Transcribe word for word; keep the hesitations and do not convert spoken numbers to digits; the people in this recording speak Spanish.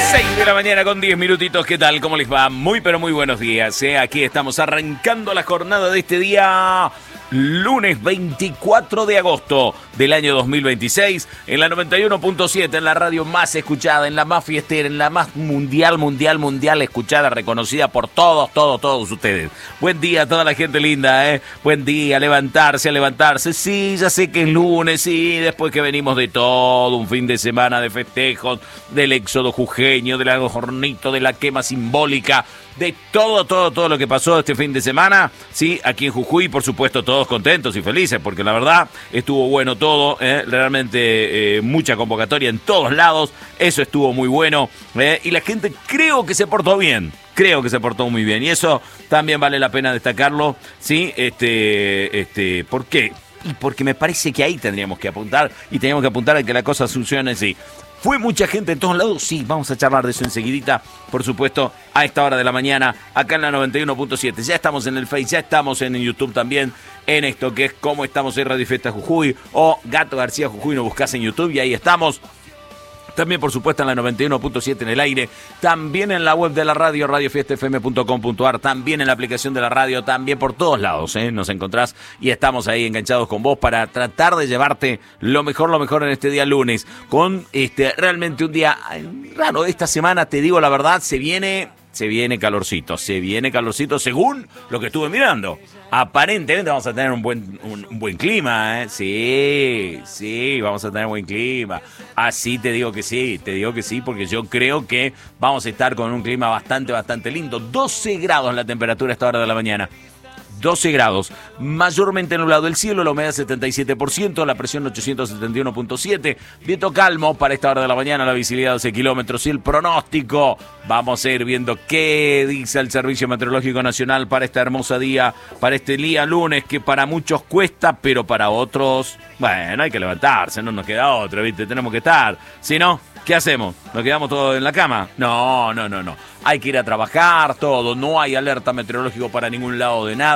seis de la mañana con diez minutitos, ¿qué tal? ¿Cómo les va? Muy pero muy buenos días, ¿eh? Aquí estamos arrancando la jornada de este día, lunes veinticuatro de agosto del año dos mil veintiséis, en la noventa y uno punto siete, en la radio más escuchada, en la más fiestera, en la más mundial, mundial, mundial escuchada, reconocida por todos, todos, todos ustedes. Buen día a toda la gente linda, ¿eh? Buen día, a levantarse, a levantarse. Sí, ya sé que es lunes, sí, después que venimos de todo un fin de semana de festejos, del éxodo jujeño, del adornito, de la quema simbólica, de todo, todo, todo lo que pasó este fin de semana, sí, aquí en Jujuy, por supuesto, todos contentos y felices, porque la verdad estuvo bueno todo, ¿eh? Realmente eh, mucha convocatoria en todos lados, eso estuvo muy bueno, ¿eh? Y la gente creo que se portó bien. Creo que se portó muy bien y eso también vale la pena destacarlo, ¿sí? Este, este, ¿por qué? Y porque me parece que ahí tendríamos que apuntar y teníamos que apuntar a que la cosa funcione así. ¿Fue mucha gente en todos lados? Sí, vamos a charlar de eso enseguidita, por supuesto, a esta hora de la mañana, acá en la noventa y uno punto siete. Ya estamos en el Face, ya estamos en YouTube también, en esto que es Cómo Estamos en Radio Fiesta Jujuy o Gato García Jujuy, nos buscás en YouTube y ahí estamos. También, por supuesto, en la noventa y uno punto siete en el aire, también en la web de la radio, radio fiesta f m punto com punto a r, también en la aplicación de la radio, también por todos lados, ¿eh? Nos encontrás y estamos ahí enganchados con vos para tratar de llevarte lo mejor, lo mejor en este día lunes, con este realmente un día raro. Esta semana, te digo la verdad, se viene... Se viene calorcito, se viene calorcito según lo que estuve mirando. Aparentemente vamos a tener un buen, un, un buen clima, ¿eh? Sí, sí, vamos a tener buen clima. Así te digo que sí, te digo que sí, porque yo creo que vamos a estar con un clima bastante, bastante lindo. doce grados la temperatura a esta hora de la mañana. doce grados, mayormente nublado el cielo, la humedad setenta y siete por ciento, la presión ochocientos setenta y uno punto siete, viento calmo para esta hora de la mañana, la visibilidad doce kilómetros y el pronóstico, vamos a ir viendo qué dice el Servicio Meteorológico Nacional para esta hermosa día, para este día lunes que para muchos cuesta, pero para otros, bueno, hay que levantarse, no nos queda otra, ¿viste? Tenemos que estar, si no... ¿Qué hacemos? ¿Nos quedamos todos en la cama? No, no, no, no. Hay que ir a trabajar, todo. No hay alerta meteorológico para ningún lado de nada.